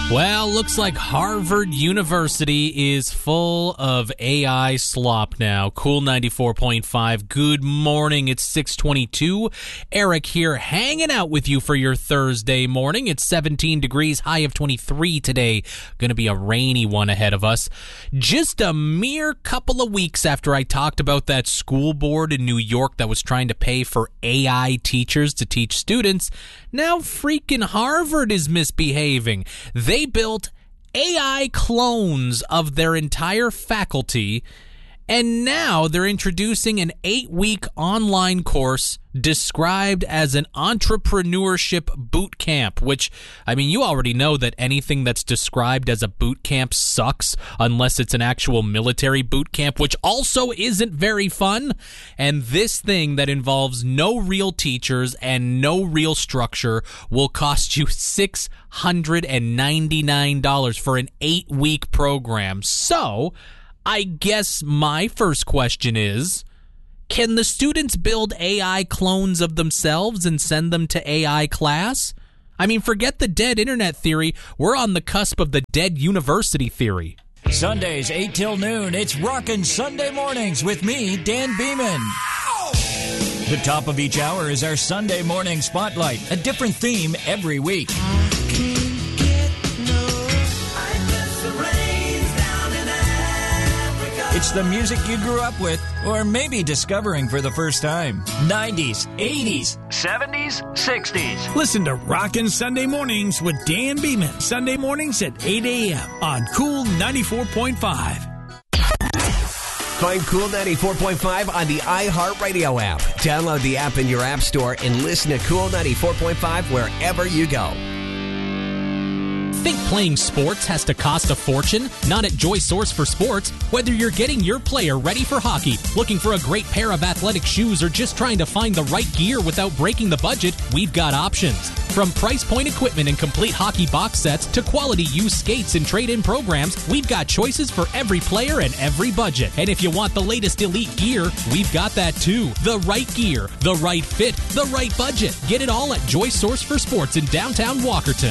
Well, looks like Harvard University is full of AI slop now. Cool 94.5. Good morning. It's 6:22. Eric here, hanging out with you for your Thursday morning. It's 17 degrees, high of 23 today. Going to be a rainy one ahead of us. Just a mere couple of weeks after I talked about that school board in New York that was trying to pay for AI teachers to teach students, now freaking Harvard is misbehaving. They built AI clones of their entire faculty, and now they're introducing an 8-week online course described as an entrepreneurship boot camp, which, I mean, you already know that anything that's described as a boot camp sucks unless it's an actual military boot camp, which also isn't very fun. And this thing that involves no real teachers and no real structure will cost you $699 for an 8-week program. So I guess my first question is, can the students build AI clones of themselves and send them to AI class? I mean, forget the dead internet theory. We're on the cusp of the dead university theory. Sundays, 8 till noon, it's Rockin' Sunday Mornings with me, Dan Beeman. The top of each hour is our Sunday Morning Spotlight, a different theme every week. It's the music you grew up with, or maybe discovering for the first time. 90s, 80s, 70s, 60s. Listen to Rockin' Sunday Mornings with Dan Beeman. Sunday mornings at 8 a.m. on Cool 94.5. Find Cool 94.5 on the iHeartRadio app. Download the app in your app store and listen to Cool 94.5 wherever you go. Think playing sports has to cost a fortune? Not at Joy Source for Sports. Whether you're getting your player ready for hockey, looking for a great pair of athletic shoes, or just trying to find the right gear without breaking the budget, we've got options. From price point equipment and complete hockey box sets to quality used skates and trade-in programs, we've got choices for every player and every budget. And if you want the latest elite gear, we've got that too. The right gear, the right fit, the right budget. Get it all at Joy Source for Sports in downtown Walkerton.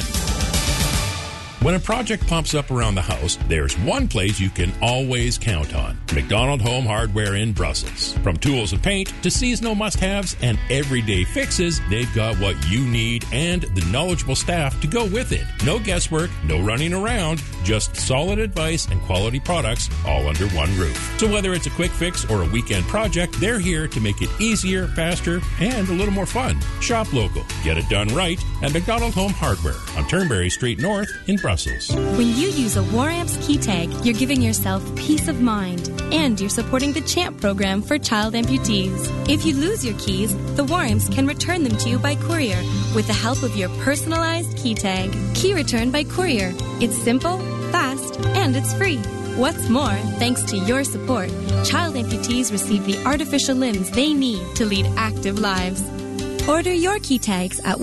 When a project pops up around the house, there's one place you can always count on. McDonald Home Hardware in Brussels. From tools and paint to seasonal must-haves and everyday fixes, they've got what you need and the knowledgeable staff to go with it. No guesswork, no running around, just solid advice and quality products all under one roof. So whether it's a quick fix or a weekend project, they're here to make it easier, faster, and a little more fun. Shop local. Get it done right at McDonald Home Hardware on Turnberry Street North in Brussels. When you use a War-Amps key tag, you're giving yourself peace of mind, and you're supporting the CHAMP program for child amputees. If you lose your keys, the War-Amps can return them to you by courier with the help of your personalized key tag. Key return by courier. It's simple, fast, and it's free. What's more, thanks to your support, child amputees receive the artificial limbs they need to lead active lives. Order your key tags at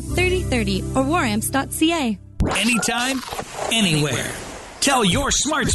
1-800-250-3030 or waramps.ca. Anytime, anywhere. Tell your smart